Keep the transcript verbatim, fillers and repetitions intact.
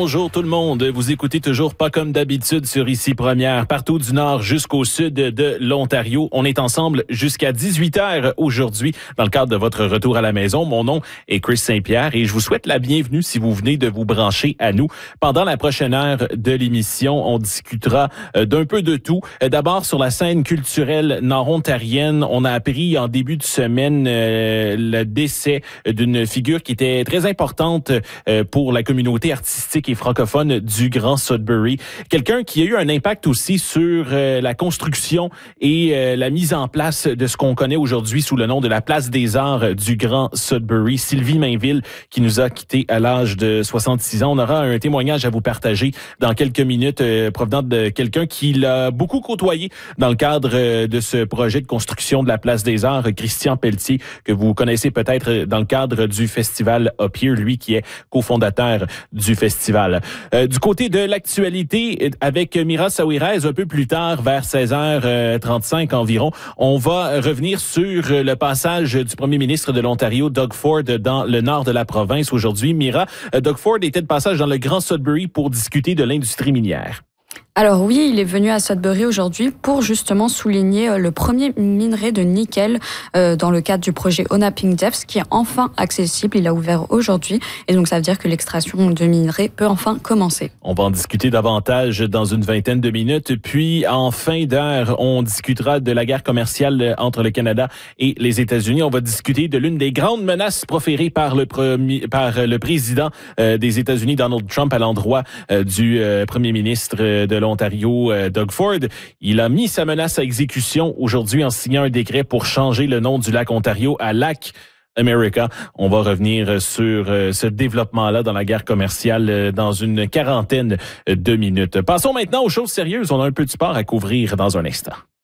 bonjour tout le monde. Vous écoutez toujours pas comme d'habitude sur Ici Première, partout du nord jusqu'au sud de l'Ontario. On est ensemble jusqu'à dix-huit heures aujourd'hui dans le cadre de votre retour à la maison. Mon nom est Chris Saint-Pierre et je vous souhaite la bienvenue si vous venez de vous brancher à nous. Pendant la prochaine heure de l'émission, on discutera d'un peu de tout. D'abord, sur la scène culturelle nord-ontarienne, on a appris en début de semaine euh, le décès d'une figure qui était très importante euh, pour la communauté artistique et francophone du Grand Sudbury. Quelqu'un qui a eu un impact aussi sur euh, la construction et euh, la mise en place de ce qu'on connaît aujourd'hui sous le nom de la Place des Arts du Grand Sudbury. Sylvie Mainville, qui nous a quittés à l'âge de soixante-six ans. On aura un témoignage à vous partager dans quelques minutes euh, provenant de quelqu'un qui l'a beaucoup côtoyé dans le cadre euh, de ce projet de construction de la Place des Arts, Christian Pelletier, que vous connaissez peut-être dans le cadre du festival Up Here, lui qui est cofondateur du festival. Euh, du côté de l'actualité, avec Mira Saouirez, un peu plus tard, vers seize heures trente-cinq environ, on va revenir sur le passage du premier ministre de l'Ontario, Doug Ford, dans le nord de la province aujourd'hui. Mira, Doug Ford était de passage dans le Grand Sudbury pour discuter de l'industrie minière. Alors oui, il est venu à Sudbury aujourd'hui pour justement souligner le premier minerai de nickel euh, dans le cadre du projet Onaping Depths qui est enfin accessible. Il a ouvert aujourd'hui et donc ça veut dire que l'extraction de minerais peut enfin commencer. On va en discuter davantage dans une vingtaine de minutes. Puis en fin d'heure, on discutera de la guerre commerciale entre le Canada et les États-Unis. On va discuter de l'une des grandes menaces proférées par le premier, par le président euh, des États-Unis, Donald Trump, à l'endroit euh, du euh, premier ministre de l'Ontario, Doug Ford. Il a mis sa menace à exécution aujourd'hui en signant un décret pour changer le nom du lac Ontario à Lac America. On va revenir sur ce développement-là dans la guerre commerciale dans une quarantaine de minutes. Passons maintenant aux choses sérieuses. On a un peu de sport à couvrir dans un instant.